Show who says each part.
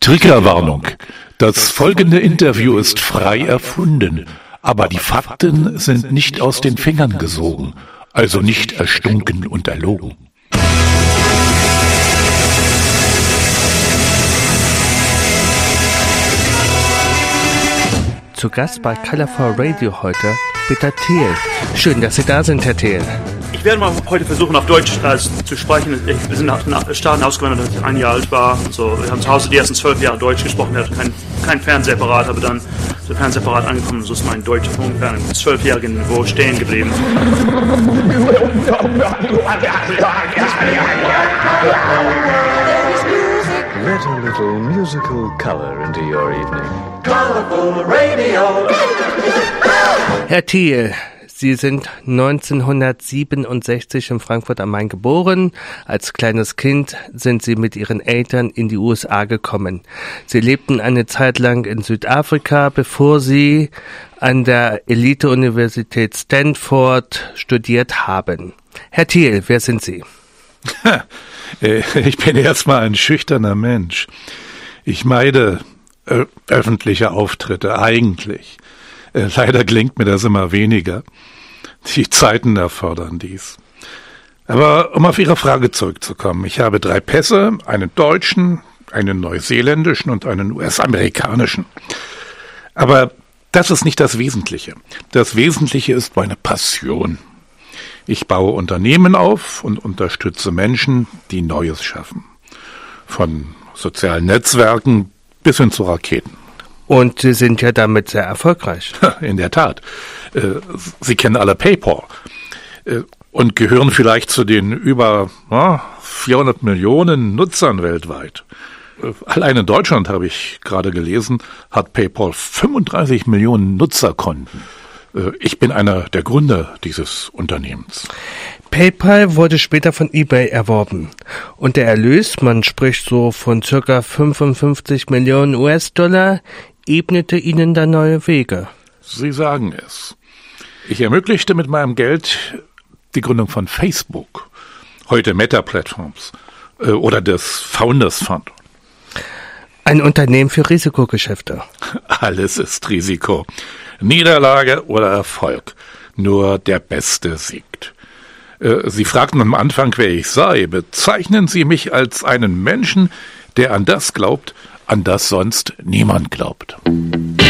Speaker 1: Triggerwarnung. Das folgende Interview ist frei erfunden, aber die Fakten sind nicht aus den Fingern gesogen, also nicht erstunken und erlogen.
Speaker 2: Zu Gast bei Colorful Radio heute Peter Thiel. Schön, dass Sie da sind, Herr Thiel.
Speaker 3: Ich werde mal heute versuchen, auf Deutsch zu sprechen. Wir sind nach Staaten ausgewandert, als ich 1 Jahr alt war. Also, wir haben zu Hause die ersten 12 Jahre Deutsch gesprochen. Wir hatten kein Fernsehapparat, aber dann ist der Fernsehapparat angekommen. So ist mein deutscher Punkt auf dem 12-jährigen Niveau stehen geblieben.
Speaker 4: Let a little musical color into your evening.
Speaker 5: Colorful Radio.
Speaker 2: Herr Thiel, Sie sind 1967 in Frankfurt am Main geboren. Als kleines Kind sind Sie mit Ihren Eltern in die USA gekommen. Sie lebten eine Zeit lang in Südafrika, bevor Sie an der Elite-Universität Stanford studiert haben. Herr Thiel, wer sind Sie?
Speaker 1: Ich bin erstmal ein schüchterner Mensch. Ich meide öffentliche Auftritte, eigentlich. Leider gelingt mir das immer weniger. Die Zeiten erfordern dies. Aber um auf Ihre Frage zurückzukommen, ich habe 3 Pässe, einen deutschen, einen neuseeländischen und einen US-amerikanischen. Aber das ist nicht das Wesentliche. Das Wesentliche ist meine Passion. Ich baue Unternehmen auf und unterstütze Menschen, die Neues schaffen. Von sozialen Netzwerken bis hin zu Raketen.
Speaker 2: Und Sie sind ja damit sehr erfolgreich.
Speaker 1: In der Tat. Sie kennen alle PayPal und gehören vielleicht zu den über 400 Millionen Nutzern weltweit. Allein in Deutschland, habe ich gerade gelesen, hat PayPal 35 Millionen Nutzerkonten. Ich bin einer der Gründer dieses Unternehmens.
Speaker 2: PayPal wurde später von eBay erworben. Und der Erlös, man spricht so von ca. 55 Millionen US-Dollar, ebnete Ihnen da neue Wege.
Speaker 1: Sie sagen es. Ich ermöglichte mit meinem Geld die Gründung von Facebook, heute Meta-Platforms oder des Founders Fund.
Speaker 2: Ein Unternehmen für Risikogeschäfte.
Speaker 1: Alles ist Risiko. Niederlage oder Erfolg. Nur der Beste siegt. Sie fragten am Anfang, wer ich sei. Bezeichnen Sie mich als einen Menschen, der an das glaubt, an das sonst niemand glaubt.